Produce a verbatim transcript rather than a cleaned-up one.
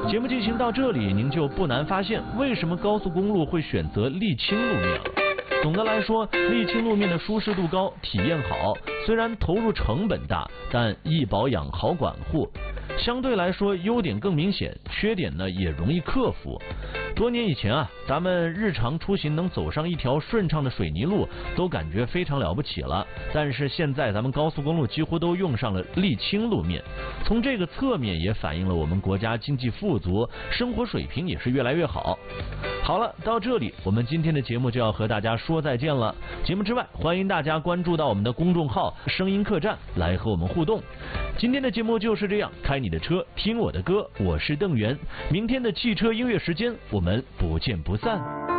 节目进行到这里，您就不难发现为什么高速公路会选择沥青路面了。总的来说，沥青路面的舒适度高，体验好，虽然投入成本大，但易保养好管护。相对来说，优点更明显，缺点呢也容易克服。多年以前啊，咱们日常出行能走上一条顺畅的水泥路，都感觉非常了不起了。但是现在咱们高速公路几乎都用上了沥青路面，从这个侧面也反映了我们国家经济富足，生活水平也是越来越好。好了，到这里我们今天的节目就要和大家说再见了。节目之外，欢迎大家关注到我们的公众号声音客栈来和我们互动。今天的节目就是这样，开你的车，听我的歌，我是邓源。明天的汽车音乐时间，我们不见不散。